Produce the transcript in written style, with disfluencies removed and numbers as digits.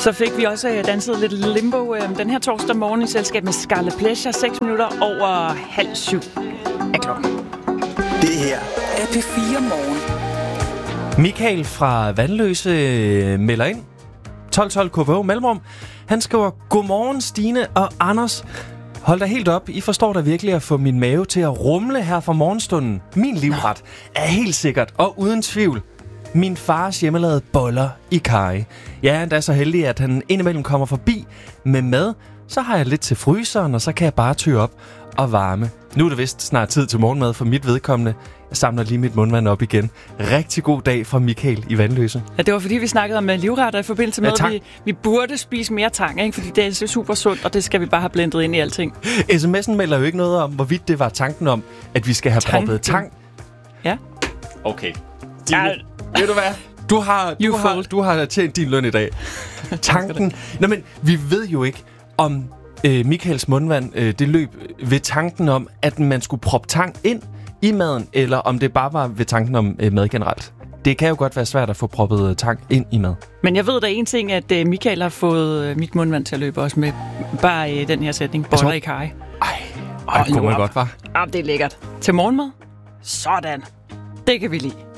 Så fik vi også danset lidt limbo den her torsdag morgen i selskab med Scarlet Pleasure. 6 minutter over 6:30 er klokken. Det her er P4 Morgen. Michael fra Vandløse melder ind. 12 KVH Mellemrum. Han skriver, godmorgen Stine og Anders. Hold da helt op. I forstår da virkelig at få min mave til at rumle her fra morgenstunden. Min livret er helt sikkert og uden tvivl min fars hjemmelavede boller i karry. Ja, han er så heldig, at han indimellem kommer forbi med mad. Så har jeg lidt til fryseren, og så kan jeg bare tø op og varme. Nu er det vist snart tid til morgenmad for mit vedkommende. Jeg samler lige mit mundvand op igen. Rigtig god dag fra Michael i Vandløse. Ja, det var fordi, vi snakkede om livretter i forbindelse med, at vi burde spise mere tang, ikke? Fordi det er super sundt, og det skal vi bare have blendet ind i alting. SMS'en melder jo ikke noget om, hvorvidt det var tanken om, at vi skal have proppet tang. Ja. Okay. Ved du hvad? Du har tjent din løn i dag. Tanken. Nå, men vi ved jo ikke, om Michaels mundvand det løb ved tanken om, at man skulle proppe tang ind i maden, eller om det bare var ved tanken om mad generelt. Det kan jo godt være svært at få proppet tang ind i mad. Men jeg ved da en ting, at Michael har fået mit mundvand til at løbe også med bare den her sætning. Boller i karry. Ej, det kunne man godt, var. Det er lækkert. Til morgenmad? Sådan. Det kan vi lide.